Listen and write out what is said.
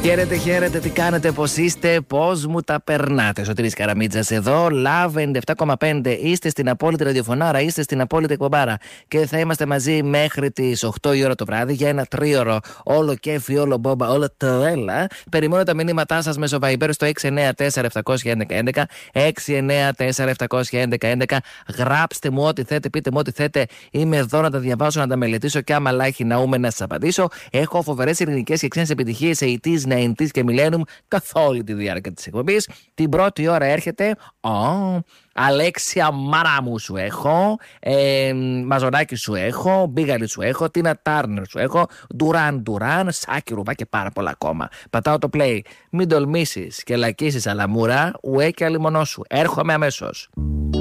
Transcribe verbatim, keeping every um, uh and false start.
Χαίρετε, χαίρετε, τι κάνετε, πώς είστε, πώς μου τα περνάτε. Σωτήρης Καραμίτζας εδώ, Love ενενήντα επτά κόμμα πέντε. Είστε στην απόλυτη ραδιοφωνάρα, είστε στην απόλυτη εκπομπάρα. Και θα είμαστε μαζί μέχρι τις οκτώ η ώρα το βράδυ για ένα τρίωρο. Όλο κέφι, όλο μπόμπα, όλο τρέλα. Περιμένω τα μηνύματά σας μέσω Viber στο έξι εννέα τέσσερα επτά ένα ένα ένα, έξι εννέα τέσσερα επτά ένα ένα. Γράψτε μου ό,τι θέτε, πείτε μου ό,τι θέτε. Είμαι εδώ να τα διαβάσω, να τα μελετήσω και άμα λάχει να ούμε να σας απαντήσω. Έχω φοβερές ελληνικές και ξένες επιτυχίες ογδόντα, ενενήντα και Millennium καθ' όλη τη διάρκεια της εκπομπής. Την πρώτη ώρα έρχεται oh, Αλέξια Μαρά μου σου έχω, ε, Μαζονάκη σου έχω, Μπίγαλη σου έχω, Τίνα Τάρνερ σου έχω, Ντουράν Ντουράν, Σάκη Ρουβά και πάρα πολλά ακόμα. Πατάω το play. Μην τολμήσεις και λακίσεις αλαμούρα, ουέ και αλιμονό σου. Έρχομαι αμέσως.